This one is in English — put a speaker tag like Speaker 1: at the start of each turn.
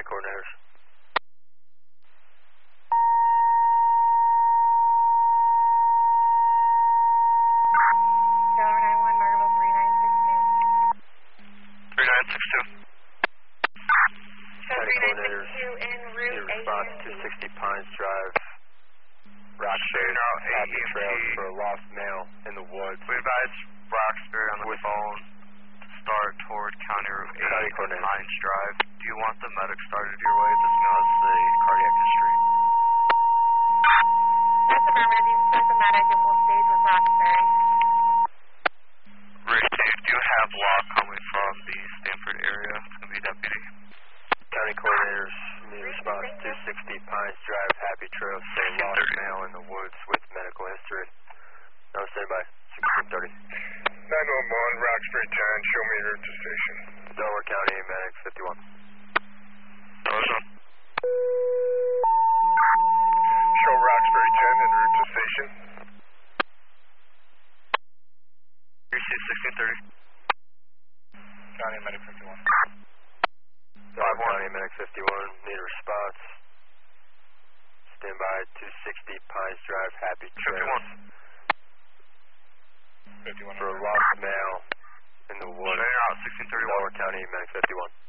Speaker 1: coordinators.
Speaker 2: Delaware 91, Margaret 3962.
Speaker 3: 3962.
Speaker 2: Show 3962 en route
Speaker 1: Need response 260 Pines Drive. Roxbury,
Speaker 3: out
Speaker 1: Happy
Speaker 3: AEMT.
Speaker 1: Trails for a lost male in the woods.
Speaker 3: We advise Roxbury on the phone to start toward County Route 8
Speaker 1: County coordinator.
Speaker 3: Pines Drive. Do you want the medic started your way? This male has the cardiac history.
Speaker 2: That's affirmative. You can start the medic and we'll stage with Roxbury.
Speaker 3: Received. Do you have law coming from the Stanford area? It's going to be deputy.
Speaker 1: County coordinators need response 260 Pines Drive, Happy Trails for a lost male in the woods with medical history. No, standby. 1630.
Speaker 4: 911, Roxbury 10, show me your route to station.
Speaker 1: Delaware County Medic 51.
Speaker 3: Awesome.
Speaker 4: Show Roxbury 10 en route to station.
Speaker 3: Received 1630.
Speaker 4: County Medic 51.
Speaker 1: Delaware County Medic 51, need a response. Standby 260 Pines Drive, Happy Trails
Speaker 4: 51.
Speaker 1: for a lost male in the woods.
Speaker 3: Out 1631.
Speaker 1: Delaware County Medic 51.